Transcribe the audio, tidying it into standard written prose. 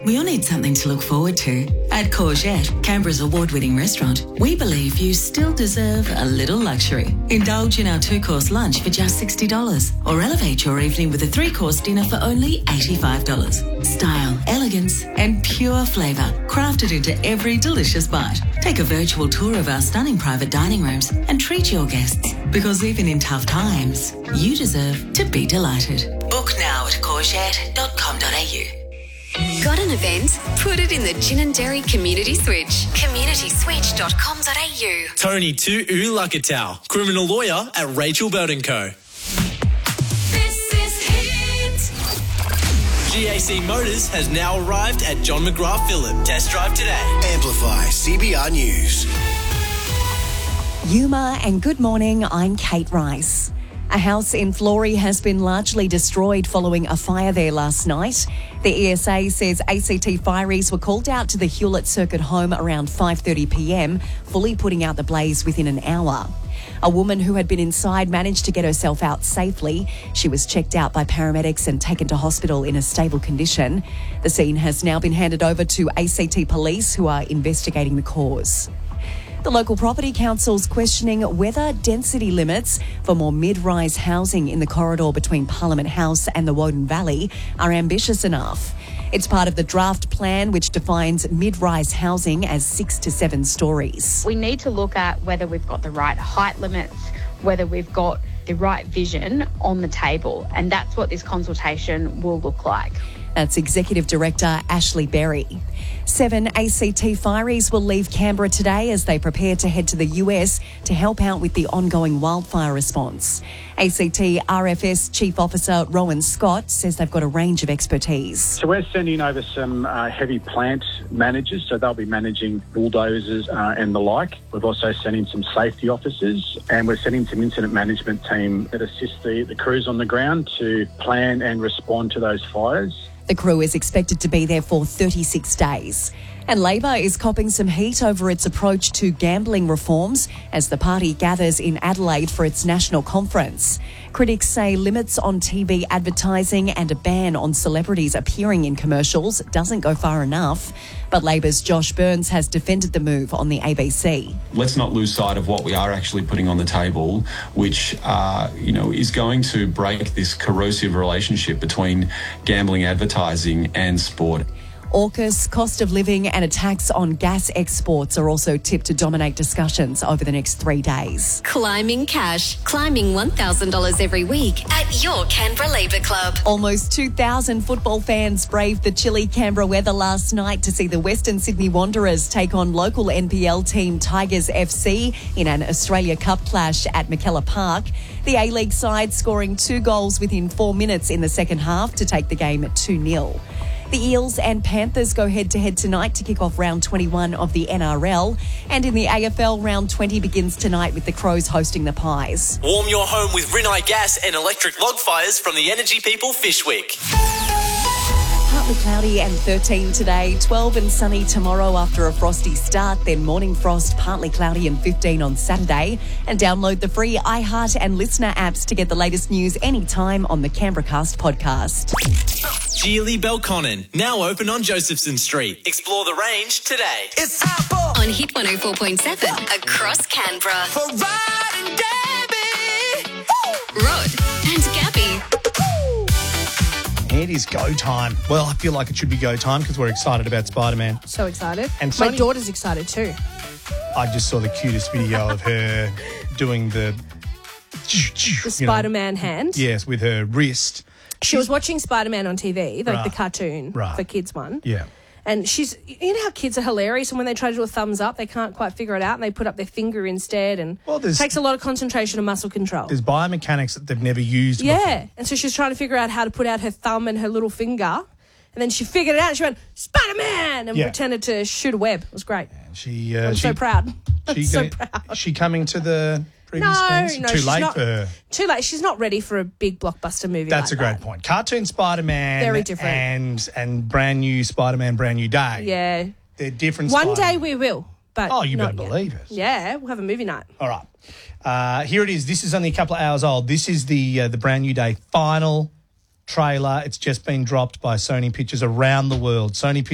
We all need something to look forward to. At Courgette, Canberra's award-winning restaurant, we believe you still deserve a little luxury. Indulge in our 2-course lunch for just $60 or elevate your evening with a 3-course dinner for only $85. Style, elegance and pure flavour crafted into every delicious bite. Take a virtual tour of our stunning private dining rooms and treat your guests, because even in tough times, you deserve to be delighted. Book now at courgette.com.au. Got an event? Put it in the Gin and Dairy Community Switch. communityswitch.com.au. Tony Tu'u Lakatau, criminal lawyer at Rachel Bird & Co. This is Hit. GAC Motors has now arrived at John McGrath Phillip. Test drive today. Amplify CBR News. Yuma and good morning, I'm Kate Rice. A house in Flory has been largely destroyed following a fire there last night. The ESA says ACT fireys were called out to the Hewlett Circuit home around 5:30 p.m, fully putting out the blaze within an hour. A woman who had been inside managed to get herself out safely. She was checked out by paramedics and taken to hospital in a stable condition. The scene has now been handed over to ACT police, who are investigating the cause. The local property council's questioning whether density limits for more mid-rise housing in the corridor between Parliament House and the Woden Valley are ambitious enough. It's part of the draft plan, which defines mid-rise housing as 6 to 7 stories. We need to look at whether we've got the right height limits, whether we've got the right vision on the table, and that's what this consultation will look like. That's Executive Director Ashley Berry. 7 ACT fireys will leave Canberra today as they prepare to head to the US to help out with the ongoing wildfire response. ACT RFS Chief Officer Rowan Scott says they've got a range of expertise. So we're sending over some heavy plant managers, so they'll be managing bulldozers and the like. We've also sent in some safety officers, and we're sending some incident management team that assist the crews on the ground to plan and respond to those fires. The crew is expected to be there for 36 days. And Labor is copping some heat over its approach to gambling reforms as the party gathers in Adelaide for its national conference. Critics say limits on TV advertising and a ban on celebrities appearing in commercials doesn't go far enough. But Labor's Josh Burns has defended the move on the ABC. Let's not lose sight of what we are actually putting on the table, which, is going to break this corrosive relationship between gambling advertising and sport. AUKUS, cost of living and a tax on gas exports are also tipped to dominate discussions over the next 3 days. Climbing cash. Climbing $1,000 every week at your Canberra Labour Club. Almost 2,000 football fans braved the chilly Canberra weather last night to see the Western Sydney Wanderers take on local NPL team Tigers FC in an Australia Cup clash at McKellar Park. The A-League side scoring 2 goals within 4 minutes in the second half to take the game at 2-0. The Eels and Panthers go head-to-head tonight to kick off round 21 of the NRL. And in the AFL, round 20 begins tonight with the Crows hosting the Pies. Warm your home with Rinnai Gas and electric log fires from the Energy People Fish Week. Partly cloudy and 13 today, 12 and sunny tomorrow after a frosty start, then morning frost, partly cloudy and 15 on Saturday. And download the free iHeart and Listener apps to get the latest news anytime on the Canberracast podcast. Geely Belconnen, now open on Josephson Street. Explore the range today. It's Apple On Hit 104.7 across Canberra. for Rod and Gabby. Rod and Gabby. It is go time. Well, I feel like it should be go time because we're excited about Spider-Man. So excited. And my Sonny- daughter's excited too. I just saw the cutest video of her doing the Spider-Man hand. Yes, with her wrist. She was watching Spider-Man on TV, like the Right. cartoon Right. for kids one. Yeah. And you know how kids are hilarious, and when they try to do a thumbs up, they can't quite figure it out, and they put up their finger instead, and it takes a lot of concentration and muscle control. There's biomechanics that they've never used Yeah, before. and so she was trying to figure out how to put out her thumb and her little finger, and then she figured it out, and she went, Spider-Man, and Yeah. pretended to shoot a web. It was great. She, I'm so proud. I'm so Is proud. she coming to the preview No, screens? no, Too she's late not. for her. Too late. She's not ready for a big blockbuster movie. That's like a great that. point. Cartoon Spider-Man. Very different. And brand new Spider-Man, brand new day. Yeah. They're different. One Spider-Man. day we will. But Oh, you not better yet. believe it. Yeah, we'll have a movie night. All right. Here it is. This is only a couple of hours old. This is the brand new day final trailer. It's just been dropped by Sony Pictures around the world. Sony Pictures